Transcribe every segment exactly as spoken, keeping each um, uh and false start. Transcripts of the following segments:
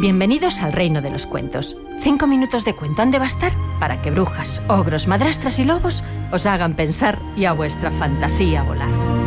Bienvenidos al reino de los cuentos. Cinco minutos de cuento han de bastar para que brujas, ogros, madrastras y lobos os hagan pensar y a vuestra fantasía volar.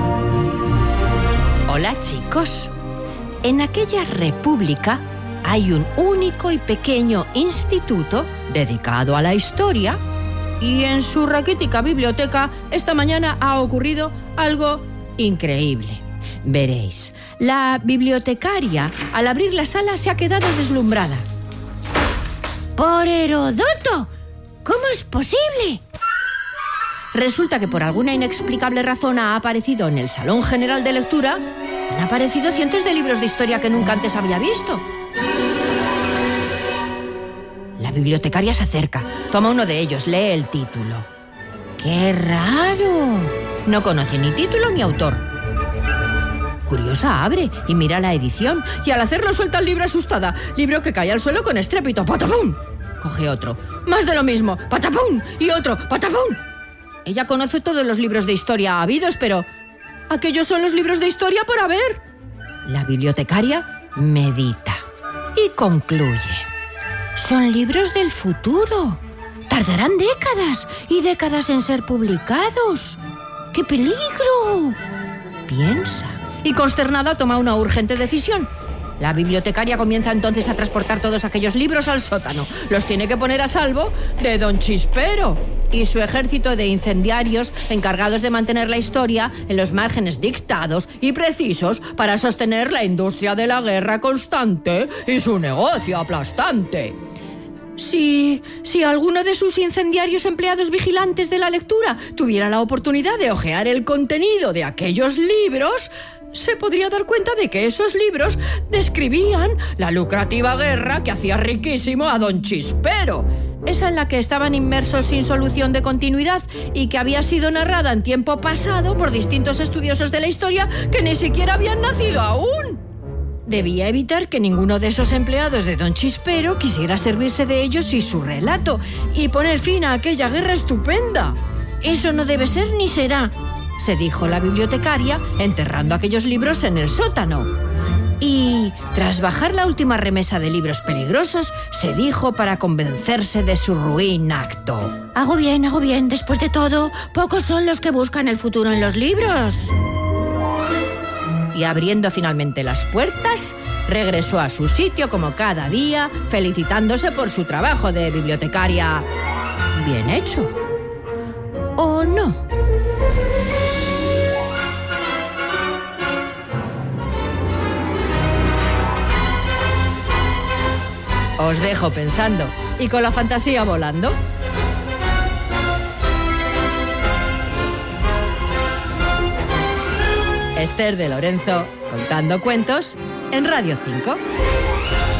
Hola, chicos. En aquella república hay un único y pequeño instituto dedicado a la historia, y en su raquítica biblioteca esta mañana ha ocurrido algo increíble. Veréis, la bibliotecaria, al abrir la sala, se ha quedado deslumbrada. ¡Por Herodoto! ¿Cómo es posible? Resulta que por alguna inexplicable razón ha aparecido en el Salón General de Lectura, han aparecido cientos de libros de historia que nunca antes había visto. La bibliotecaria se acerca, toma uno de ellos, lee el título. ¡Qué raro! No conoce ni título ni autor. Curiosa, abre y mira la edición, y al hacerlo suelta el libro asustada. Libro que cae al suelo con estrépito. ¡Patapum! Coge otro. Más de lo mismo. ¡Patapum! Y otro. ¡Patapum! Ella conoce todos los libros de historia habidos, pero aquellos son los libros de historia por haber. La bibliotecaria medita y concluye. Son libros del futuro. Tardarán décadas y décadas en ser publicados. ¡Qué peligro! Piensa. Y consternada toma una urgente decisión. La bibliotecaria comienza entonces a transportar todos aquellos libros al sótano. Los tiene que poner a salvo de Don Chispero y su ejército de incendiarios encargados de mantener la historia en los márgenes dictados y precisos para sostener la industria de la guerra constante y su negocio aplastante. Si, si alguno de sus incendiarios empleados vigilantes de la lectura tuviera la oportunidad de hojear el contenido de aquellos libros, se podría dar cuenta de que esos libros describían la lucrativa guerra que hacía riquísimo a Don Chispero, esa en la que estaban inmersos sin solución de continuidad y que había sido narrada en tiempo pasado por distintos estudiosos de la historia que ni siquiera habían nacido aún. Debía evitar que ninguno de esos empleados de Don Chispero quisiera servirse de ellos y su relato y poner fin a aquella guerra estupenda. Eso no debe ser ni será, se dijo la bibliotecaria, enterrando aquellos libros en el sótano. Y, tras bajar la última remesa de libros peligrosos, se dijo para convencerse de su ruin acto. Hago bien, hago bien. Después de todo, pocos son los que buscan el futuro en los libros. Y abriendo finalmente las puertas, regresó a su sitio como cada día, felicitándose por su trabajo de bibliotecaria bien hecho. ¿O no? Os dejo pensando y con la fantasía volando. Esther de Lorenzo, contando cuentos en Radio cinco.